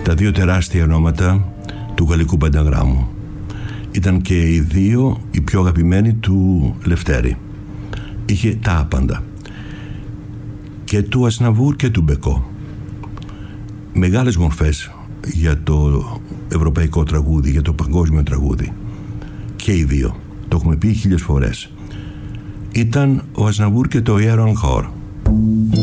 τα δύο τεράστια ονόματα του γαλλικού πενταγράμμου. Ήταν και οι δύο οι πιο αγαπημένοι του Λευτέρη. Είχε τα άπαντα. Και του Ασναβούρ και του Μπεκό. Μεγάλες μορφές για το ευρωπαϊκό τραγούδι, για το παγκόσμιο τραγούδι. Και οι δύο. Το έχουμε πει 1000 φορές. Ήταν ο Ασναβούρ και το Air Encore.